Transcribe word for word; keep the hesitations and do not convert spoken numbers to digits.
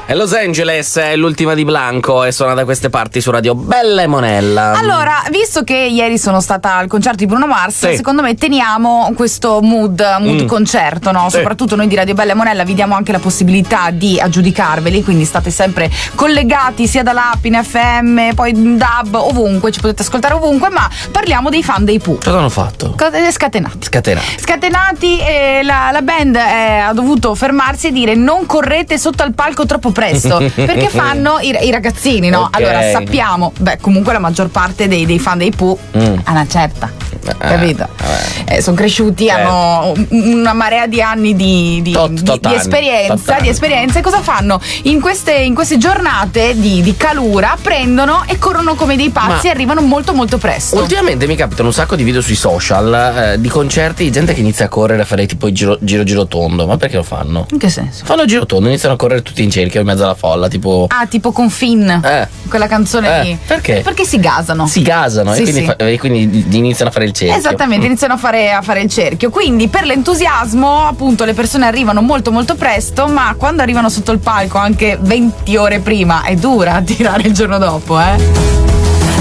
E Los Angeles è l'ultima di Blanco e suona da queste parti su Radio Bella e Monella. Allora, visto che ieri sono stata al concerto di Bruno Mars, sì. secondo me teniamo questo mood, mood Mm. concerto, no? Sì. Soprattutto noi di Radio Bella e Monella vi diamo anche la possibilità di aggiudicarveli, quindi state sempre collegati sia dall'app in F M, poi in D A B, ovunque, ci potete ascoltare ovunque, ma parliamo dei fan dei Pooh. Cosa hanno fatto? Cosa- Scatenati. Scatenati. Scatenati e la, la band eh, ha dovuto fermarsi e dire non correte sotto al palco troppo presto perché fanno i, i ragazzini, no? Ok. Allora sappiamo, beh, comunque la maggior parte dei, dei fan dei Pooh Mm. a una certa, Eh, capito? vabbè. Eh, sono cresciuti, Certo. hanno un- una marea di anni di, di, Tot- di- tot di anni, esperienza, tot anni. di esperienza. E cosa fanno? In queste, in queste giornate di, di calura prendono e corrono come dei pazzi Ma- e arrivano molto molto presto. Ultimamente mi capitano un sacco di video sui social eh, di concerti di gente che inizia a correre a fare tipo il giro, giro giro tondo. Ma perché lo fanno? In che senso? Fanno il giro tondo, iniziano a correre tutti in cerchio in mezzo alla folla, tipo Ah, tipo con Finn, Eh. quella canzone Eh, lì. perché? Perché si gasano. si gasano Sì, e, quindi sì. fa- e quindi iniziano a fare il cerchio. Esattamente, iniziano a fare, a fare il cerchio. Quindi per l'entusiasmo, appunto, le persone arrivano molto molto presto, ma quando arrivano sotto il palco anche venti ore prima è dura tirare il giorno dopo, eh.